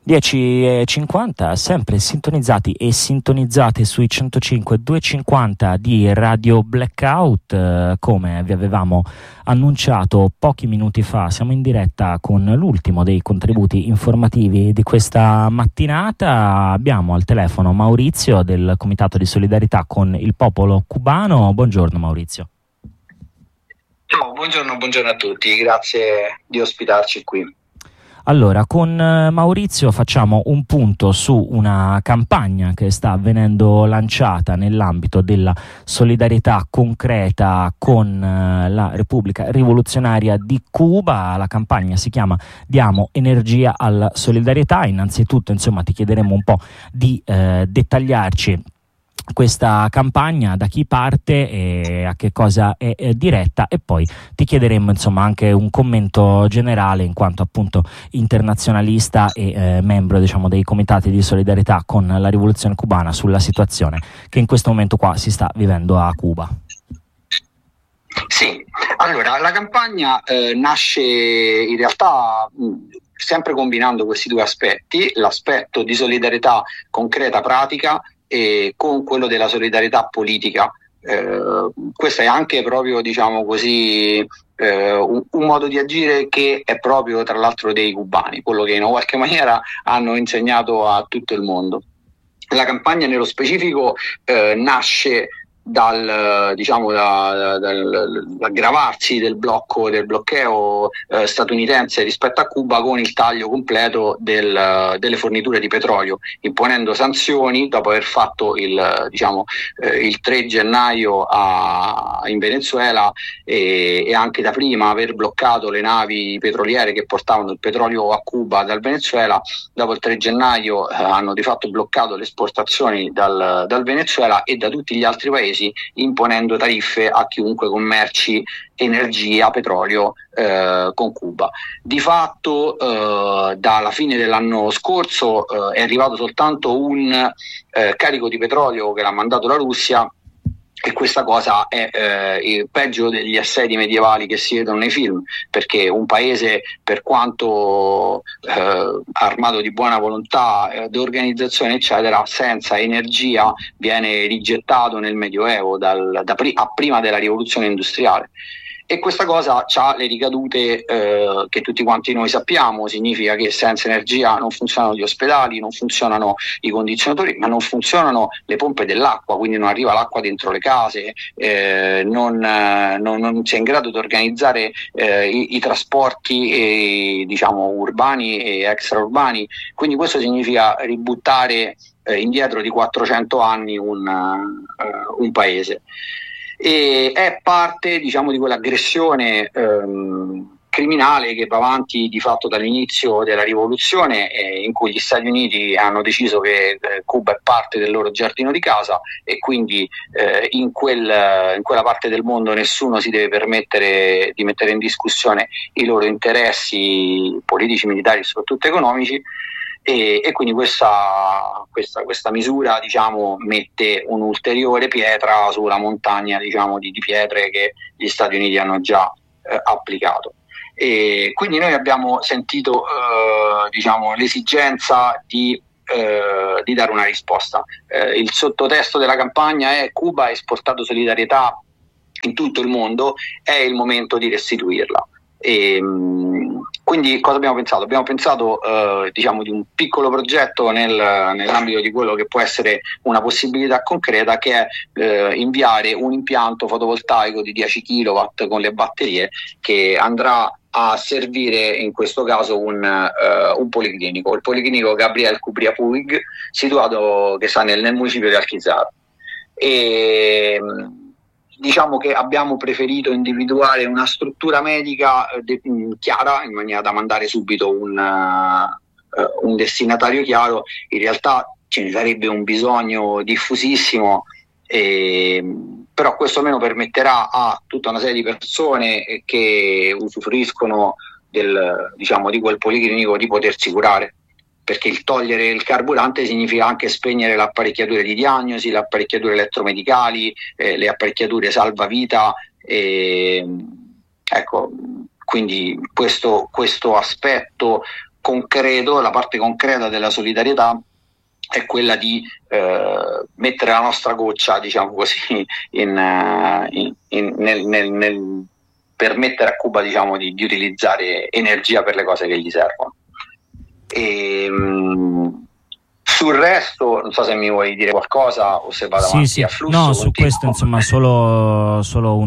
10:50, sempre sintonizzati e sintonizzate sui 105 250 di Radio Blackout. Come vi avevamo annunciato pochi minuti fa, siamo in diretta con l'ultimo dei contributi informativi di questa mattinata. Abbiamo al telefono Maurizio del Comitato di Solidarietà con il Popolo Cubano. Buongiorno Maurizio. Ciao, buongiorno a tutti, grazie di ospitarci qui. Allora, con Maurizio facciamo un punto su una campagna che sta venendo lanciata nell'ambito della solidarietà concreta con la Repubblica Rivoluzionaria di Cuba. La campagna si chiama Diamo energia alla solidarietà. Innanzitutto, insomma, ti chiederemo un po' di dettagliarci questa campagna, da chi parte e a che cosa è diretta, e poi ti chiederemo insomma anche un commento generale in quanto appunto internazionalista e membro diciamo dei comitati di solidarietà con la rivoluzione cubana sulla situazione che in questo momento qua si sta vivendo a Cuba. Sì, allora la campagna nasce in realtà sempre combinando questi due aspetti, l'aspetto di solidarietà concreta, pratica, e con quello della solidarietà politica. Questo è anche proprio, diciamo così, un modo di agire che è proprio tra l'altro dei cubani, quello che in qualche maniera hanno insegnato a tutto il mondo. La campagna nello specifico nasce dall'aggravarsi del bloqueo statunitense rispetto a Cuba, con il taglio completo delle forniture di petrolio, imponendo sanzioni dopo aver fatto il 3 gennaio in Venezuela e anche da prima aver bloccato le navi petroliere che portavano il petrolio a Cuba dal Venezuela. Dopo il 3 gennaio hanno di fatto bloccato le esportazioni dal Venezuela e da tutti gli altri paesi, imponendo tariffe a chiunque commerci energia, petrolio con Cuba. Di fatto dalla fine dell'anno scorso è arrivato soltanto un carico di petrolio che l'ha mandato la Russia, e questa cosa è il peggio degli assedi medievali che si vedono nei film, perché un paese, per quanto armato di buona volontà, di organizzazione eccetera, senza energia viene rigettato nel Medioevo, prima della rivoluzione industriale. E questa cosa ha le ricadute che tutti quanti noi sappiamo. Significa che senza energia non funzionano gli ospedali, non funzionano i condizionatori, ma non funzionano le pompe dell'acqua, quindi non arriva l'acqua dentro le case, non si è in grado di organizzare i trasporti urbani e extraurbani. Quindi questo significa ributtare indietro di 400 anni un paese. E è parte, diciamo, di quell'aggressione criminale che va avanti di fatto dall'inizio della rivoluzione, in cui gli Stati Uniti hanno deciso che Cuba è parte del loro giardino di casa, e quindi in quella parte del mondo nessuno si deve permettere di mettere in discussione i loro interessi politici, militari e soprattutto economici. E quindi questa misura, diciamo, mette un'ulteriore pietra sulla montagna, diciamo, di pietre che gli Stati Uniti hanno già applicato. E quindi noi abbiamo sentito l'esigenza di dare una risposta. Il sottotesto della campagna è: Cuba ha esportato solidarietà in tutto il mondo, è il momento di restituirla. Quindi cosa abbiamo pensato? Abbiamo pensato di un piccolo progetto nell'ambito di quello che può essere una possibilità concreta, che è inviare un impianto fotovoltaico di 10 kW con le batterie, che andrà a servire in questo caso un policlinico, il Policlinico Gabriel Cubria Puig, situato che sta nel municipio di Alquizar. E diciamo che abbiamo preferito individuare una struttura medica chiara, in maniera da mandare subito un destinatario chiaro. In realtà ce ne sarebbe un bisogno diffusissimo, però questo almeno permetterà a tutta una serie di persone che usufruiscono di quel policlinico di potersi curare, perché il togliere il carburante significa anche spegnere le apparecchiature di diagnosi, le apparecchiature elettromedicali, le apparecchiature salvavita. Ecco, quindi questo aspetto concreto, la parte concreta della solidarietà è quella di mettere la nostra goccia, diciamo così, nel permettere a Cuba, diciamo, di utilizzare energia per le cose che gli servono. Sul resto non so se mi vuoi dire qualcosa o se vado avanti a flusso. No, su questo insomma solo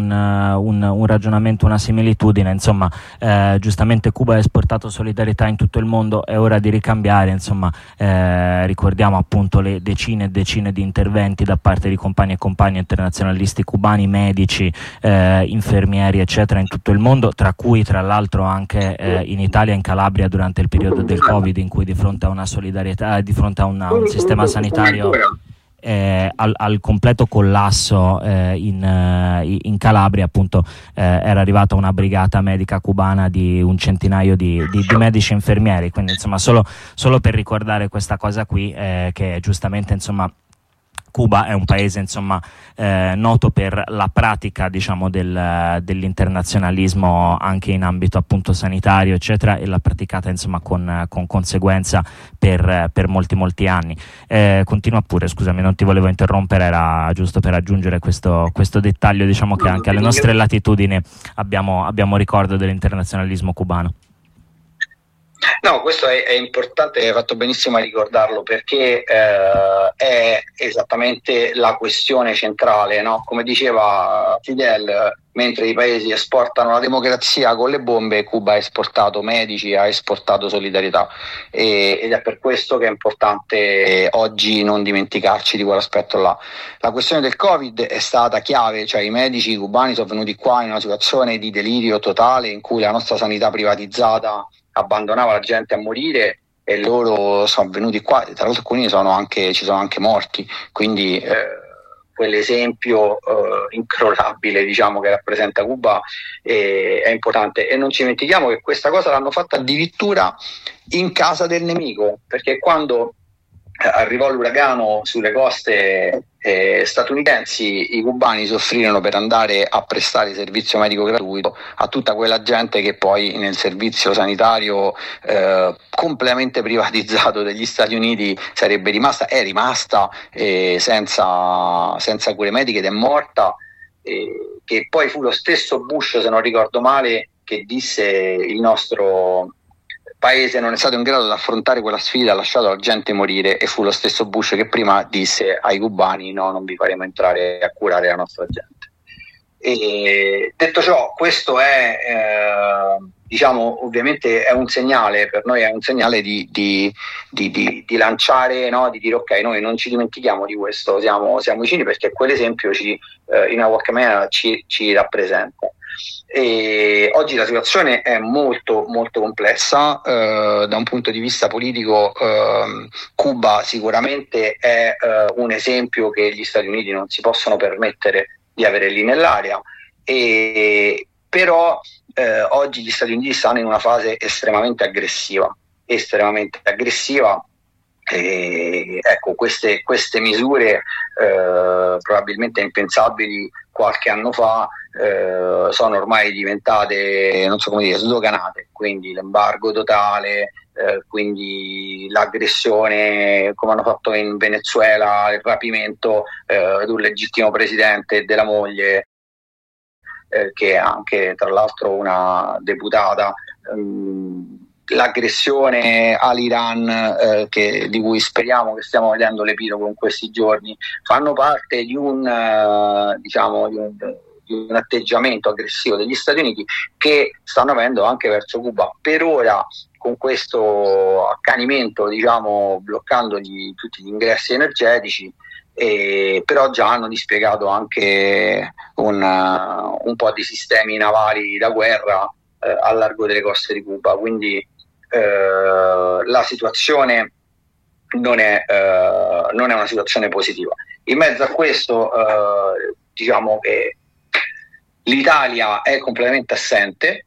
un ragionamento, una similitudine, insomma, giustamente Cuba ha esportato solidarietà in tutto il mondo, è ora di ricambiare, insomma, ricordiamo appunto le decine e decine di interventi da parte di compagni e compagni internazionalisti cubani, medici, infermieri eccetera in tutto il mondo, tra cui tra l'altro anche in Italia, in Calabria, durante il periodo del Covid, in cui di fronte a una solidarietà, di fronte a un sistema sanitario al completo collasso in Calabria, appunto, era arrivata una brigata medica cubana di un centinaio di medici e infermieri, quindi insomma solo per ricordare questa cosa qui, che giustamente insomma Cuba è un paese insomma noto per la pratica, diciamo, dell'internazionalismo anche in ambito appunto sanitario eccetera, e l'ha praticata insomma con conseguenza per molti anni. Continua pure, scusami, non ti volevo interrompere, era giusto per aggiungere questo dettaglio, diciamo, che anche alle nostre latitudini abbiamo ricordo dell'internazionalismo cubano. No, questo è importante, hai fatto benissimo a ricordarlo, perché è esattamente la questione centrale, no? Come diceva Fidel, mentre i paesi esportano la democrazia con le bombe, Cuba ha esportato medici, ha esportato solidarietà, ed è per questo che è importante oggi non dimenticarci di quell'aspetto là. La questione del Covid è stata chiave, cioè i medici cubani sono venuti qua in una situazione di delirio totale in cui la nostra sanità privatizzata abbandonava la gente a morire, e loro sono venuti qua, tra l'altro alcuni ci sono anche morti, quindi quell'esempio incrollabile, diciamo, che rappresenta Cuba è importante. E non ci dimentichiamo che questa cosa l'hanno fatta addirittura in casa del nemico, perché quando arrivò l'uragano sulle coste statunitensi, i cubani soffrirono per andare a prestare servizio medico gratuito a tutta quella gente che poi nel servizio sanitario completamente privatizzato degli Stati Uniti è rimasta senza cure mediche ed è morta, che poi fu lo stesso Bush, se non ricordo male, che disse: il nostro paese non è stato in grado di affrontare quella sfida, ha lasciato la gente morire, e fu lo stesso Bush che prima disse ai cubani: no, non vi faremo entrare a curare la nostra gente. E detto ciò, questo è diciamo, ovviamente è un segnale, per noi è un segnale di lanciare, no? Di dire ok, noi non ci dimentichiamo di questo, siamo vicini, perché quell'esempio in una qualche maniera ci rappresenta. E oggi la situazione è molto complessa da un punto di vista politico. Cuba sicuramente è un esempio che gli Stati Uniti non si possono permettere di avere lì nell'area, però oggi gli Stati Uniti stanno in una fase estremamente aggressiva. Ecco, queste misure probabilmente impensabili qualche anno fa sono ormai diventate, non so come dire, sdoganate. Quindi l'embargo totale, quindi l'aggressione, come hanno fatto in Venezuela, il rapimento di un legittimo presidente e della moglie, che è anche tra l'altro una deputata, l'aggressione all'Iran, di cui speriamo che stiamo vedendo l'epilogo in questi giorni, fanno parte di un atteggiamento aggressivo degli Stati Uniti che stanno avendo anche verso Cuba. Per ora, con questo accanimento, diciamo, bloccandogli tutti gli ingressi energetici, però già hanno dispiegato anche un po' di sistemi navali da guerra a largo delle coste di Cuba, quindi la situazione non è una situazione positiva. In mezzo a questo diciamo che l'Italia è completamente assente,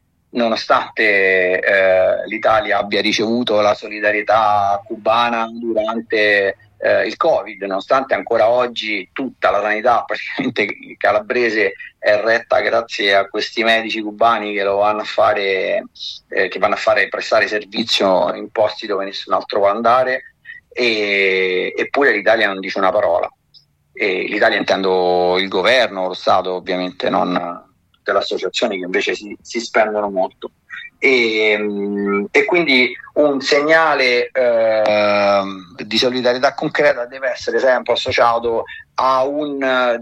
nonostante l'Italia abbia ricevuto la solidarietà cubana durante il Covid, nonostante ancora oggi tutta la sanità praticamente calabrese è retta grazie a questi medici cubani che lo vanno a fare, prestare servizio in posti dove nessun altro può andare, eppure l'Italia non dice una parola. E l'Italia intendo il governo, lo Stato ovviamente, non delle associazioni che invece si spendono molto. E quindi un segnale di solidarietà concreta deve essere sempre associato a un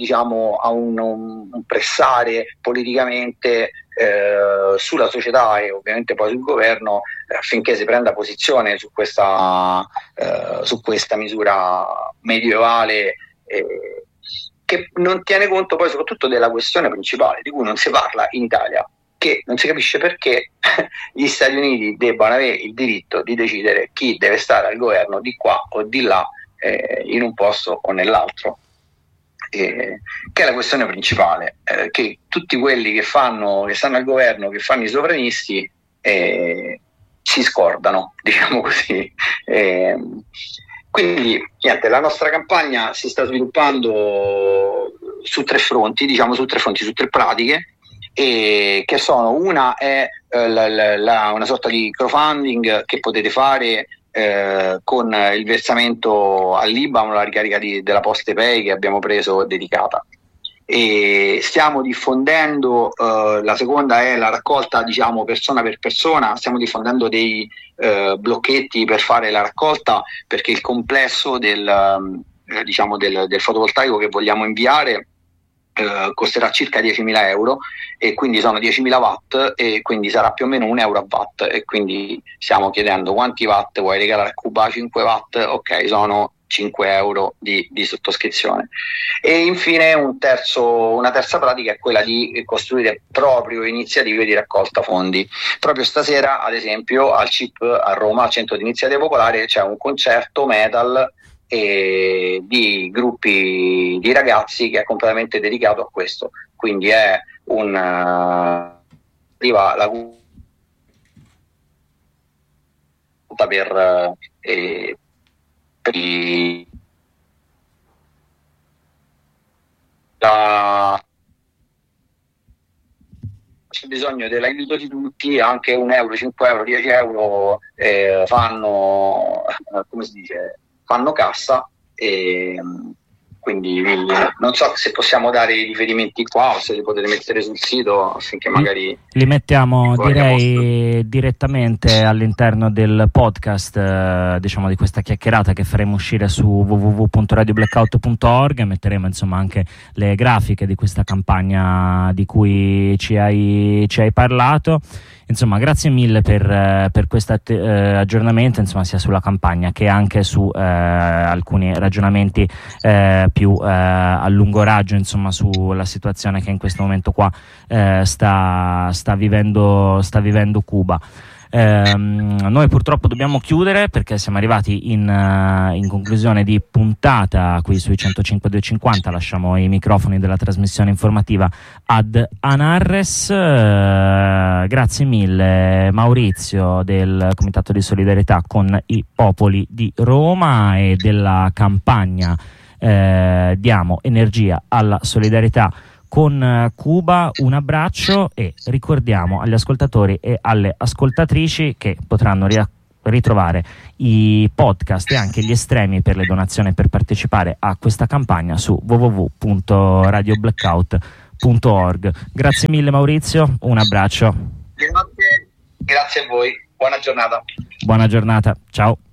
pressare politicamente sulla società e ovviamente poi sul governo affinché si prenda posizione su questa misura medievale che non tiene conto poi soprattutto della questione principale di cui non si parla in Italia, che non si capisce perché gli Stati Uniti debbano avere il diritto di decidere chi deve stare al governo di qua o di là, in un posto o nell'altro, che è la questione principale, che tutti quelli che stanno al governo, che fanno i sovranisti, si scordano, diciamo così. Quindi niente, la nostra campagna si sta sviluppando su tre fronti, su tre pratiche, e che sono: una è una sorta di crowdfunding che potete fare con il versamento all'IBAN, la ricarica della PostePay che abbiamo preso dedicata, e stiamo diffondendo la seconda è la raccolta persona per persona. Stiamo diffondendo dei blocchetti per fare la raccolta, perché il complesso del fotovoltaico che vogliamo inviare costerà circa 10.000 euro, e quindi sono 10.000 watt, e quindi sarà più o meno 1 euro a watt, e quindi stiamo chiedendo: quanti watt vuoi regalare a Cuba? 5 watt, ok, sono 5 euro di sottoscrizione. E infine una terza pratica è quella di costruire proprio iniziative di raccolta fondi. Proprio stasera, ad esempio, al CIP a Roma, al Centro di Iniziativa Popolare, c'è un concerto metal di gruppi di ragazzi che è completamente dedicato a questo. Quindi è c'è bisogno dell'aiuto di tutti, anche 1 euro, 5 euro, 10 euro fanno cassa, e quindi non so se possiamo dare i riferimenti qua o se li potete mettere sul sito affinché magari li mettiamo, direi, direttamente all'interno del podcast, di questa chiacchierata che faremo uscire su www.radioblackout.org, e metteremo anche le grafiche di questa campagna di cui ci hai parlato. Grazie mille per questo aggiornamento, sia sulla campagna che anche su alcuni ragionamenti più a lungo raggio, sulla situazione che in questo momento qua sta vivendo Cuba. Noi purtroppo dobbiamo chiudere perché siamo arrivati in conclusione di puntata qui sui 105.250. Lasciamo i microfoni della trasmissione informativa ad Anarres. Grazie mille Maurizio del Comitato di Solidarietà con i Popoli di Roma e della campagna Diamo energia alla solidarietà con Cuba. Un abbraccio, e ricordiamo agli ascoltatori e alle ascoltatrici che potranno ritrovare i podcast e anche gli estremi per le donazioni e per partecipare a questa campagna su www.radioblackout.org. Grazie mille Maurizio, un abbraccio. Grazie a voi, buona giornata. Buona giornata, ciao.